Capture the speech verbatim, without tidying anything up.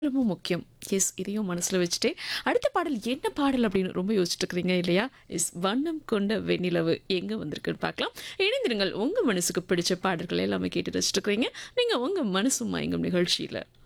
ரொம்ப முக்கியம். எஸ் இதையும் மனசுல வச்சுட்டு, அடுத்த பாடல் என்ன பாடல் அப்படின்னு ரொம்ப யோசிச்சுட்டு இருக்கிறீங்க இல்லையா? எஸ் வண்ணம் கொண்ட வெண்ணிலவு எங்க வந்திருக்குன்னு பார்க்கலாம். இணைந்திருங்கள். உங்க மனசுக்கு பிடிச்ச பாடல்கள் எல்லாமே கேட்டு ரசிச்சுட்டு இருக்கிறீங்க. நீங்க உங்க மனசு மயங்கும் நிகழ்ச்சியில.